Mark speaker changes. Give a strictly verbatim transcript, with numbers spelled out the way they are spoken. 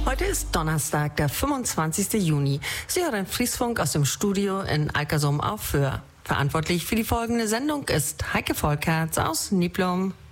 Speaker 1: Heute ist Donnerstag, der fünfundzwanzigste Juni. Sie hören Friesfunk aus dem Studio in Alkersum auf Föhr. Verantwortlich für die folgende Sendung ist Heike Volkerts aus Niblum.